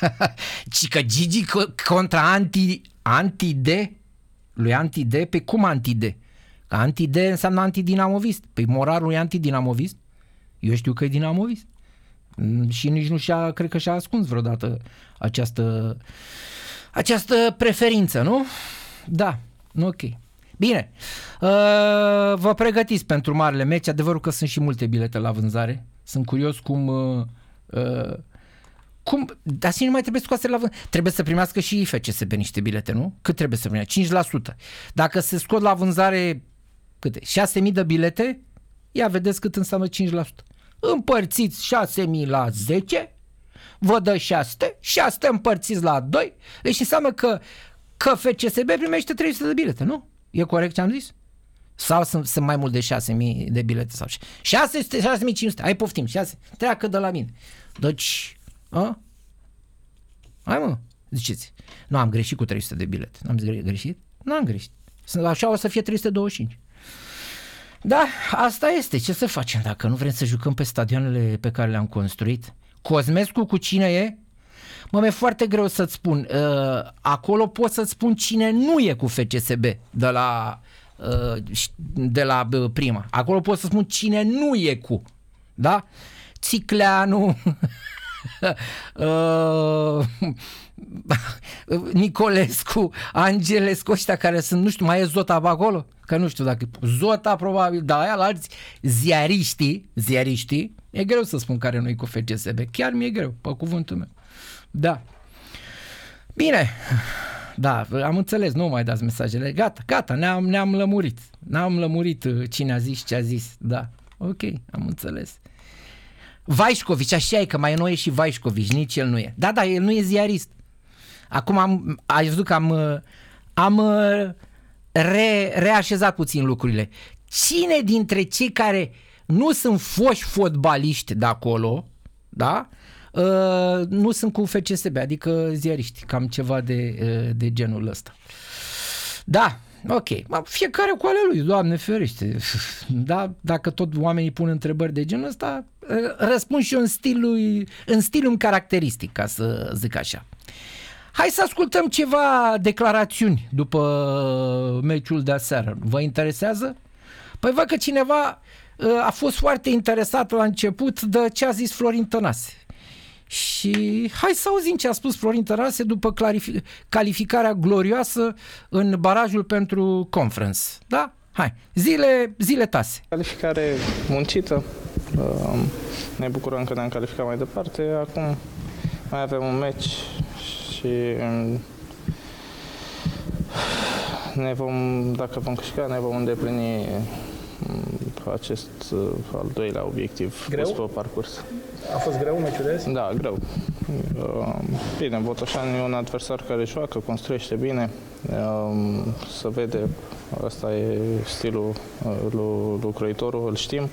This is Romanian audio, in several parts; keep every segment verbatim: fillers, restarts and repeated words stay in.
Ci că Gigi contra anti, anti-D, lui anti-D, pe cum anti-D? Că anti-D înseamnă antidinamovist. Păi morarul e antidinamovist? Eu știu că e dinamovist. Și nici nu și-a, cred că și-a ascuns vreodată această, această preferință, nu? Da, ok. Bine, uh, vă pregătiți pentru marele meci, adevărul că sunt și multe bilete la vânzare. Sunt curios cum... Uh, uh, cum dar și nu mai trebuie scoase la vânzare. Trebuie să primească și F C S B niște bilete, nu? Cât trebuie să primească? cinci la sută. Dacă se scot la vânzare câte? șase mii de bilete, ia vedeți cât înseamnă cinci la sută. Împărțiți șase mii la zece, vă dă șase, șase împărțiți la doi, deci înseamnă că, că F C S B primește trei sute de bilete, nu? E corect ce am zis? Sau sunt, sunt mai mult de șase mii de bilete? Sau șase mii cinci sute, hai poftim, șase, treacă de la mine. Deci, a? Hai mă, ziceți. Nu, am greșit cu trei sute de bilete. N-am greșit? Nu am greșit. Așa o să fie trei sute douăzeci și cinci. Da, asta este. Ce să facem dacă nu vrem să jucăm pe stadioanele pe care le-am construit? Cosmescu cu cine e? Mă, mi-e foarte greu să-ți spun. Uh, acolo pot să-ți spun cine nu e cu F C S B de la, uh, de la uh, prima. Acolo pot să spun cine nu e cu. Da? Țicleanu, uh, Nicolescu, Angelescu, ăștia care sunt, nu știu, mai e Zota pe acolo? Că nu știu dacă Zota probabil, da, aia la alți ziariștii, ziariștii, e greu să spun care nu-i cu F C S B, chiar mi-e greu, pe cuvântul meu. Da. Bine, da, am înțeles, nu mai dați mesajele, gata, gata, ne-am, ne-am lămurit, ne-am lămurit cine a zis ce a zis, da, ok, am înțeles. Vaișcovici, așa e, că mai nou e și Vaișcovici, nici el nu e. Da, da, el nu e ziarist. Acum am, ai văzut că am, am re, reașezat puțin lucrurile. Cine dintre cei care nu sunt foști fotbaliști de acolo, da, uh, nu sunt cu F C S B, adică ziariști, cam ceva de, de genul ăsta. Da, ok, fiecare cu ale lui, Doamne ferește. Da, dacă tot oamenii pun întrebări de genul ăsta, răspund și eu în stilul, în stilul caracteristic, ca să zic așa. Hai să ascultăm ceva declarațiuni după meciul de aseară. Vă interesează? Păi văd că cineva a fost foarte interesat la început de ce a zis Florin Tănase. Și hai să auzim ce a spus Florin Tănase după clarific- calificarea glorioasă în barajul pentru Conference. Da? Hai, zile, zile tase. Calificare muncită. Ne bucurăm că ne-am calificat mai departe. Acum mai avem un meci și ne vom, dacă vom câștiga, ne vom îndeplini acest al doilea obiectiv pus pe parcurs. A fost greu meciul de azi? Da, greu. Bine, Botoșani e un adversar care joacă, construiește bine, se vede, asta e stilul lui, lui Croitorul, îl știm.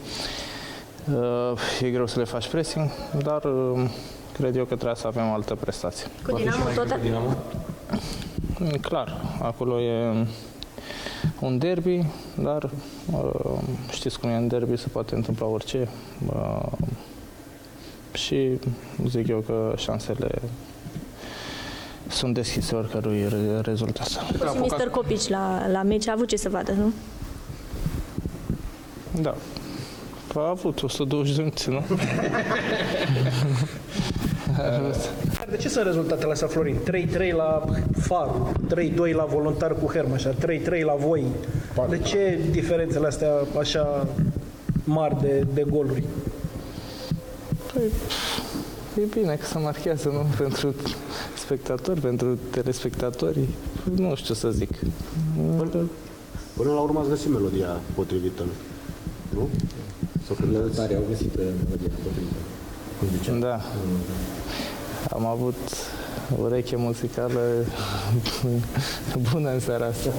E greu să le faci pressing, dar cred eu că trebuie să avem altă prestație. Cu Dinamo tot? Clar, acolo e un derby, dar știți cum e în derby, se poate întâmpla orice. Și zic eu că șansele sunt deschise oricărui rezultat. Și mister Copici la, la meci a avut ce să vadă, nu? Da. A avut o sută douăzeci de minute, nu? De ce sunt rezultatele astea, Florin? trei trei la Faru, trei doi la Voluntar cu Hermașa, trei trei la voi. De ce diferențele astea așa mari de, de goluri? Păi, e bine că se marchează, nu? Pentru spectatori, pentru telespectatori. Nu știu ce să zic. Până, până la urmă ați găsit melodia potrivită, nu? Sau când tare au găsit melodia potrivită. Da. Am avut o ureche muzicală bună în seara asta.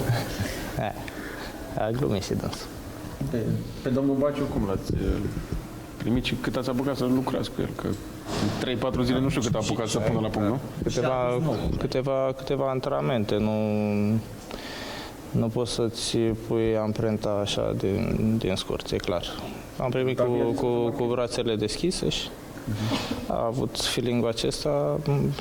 A glumit și dânsul. Pe, pe domnul Baciu cum l-ați primit și cât ați apucat să lucrați cu el? Că trei patru zile nu știu cât a apucat să pună la punct, nu? Câteva, câteva, câteva antrenamente, nu, nu poți să-ți pui amprenta așa din, din scurt, e clar. Am primit cu, cu, cu brațele deschise și a avut feeling-ul acesta,